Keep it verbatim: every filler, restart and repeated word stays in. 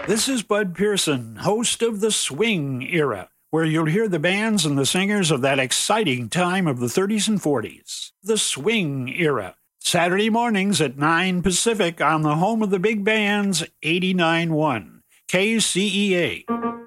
This is Bud Pearson, host of The Swing Era, where you'll hear the bands and the singers of that exciting time of the thirties and forties. The Swing Era, Saturday mornings at nine Pacific on the home of the big bands, eighty-nine point one K C E A.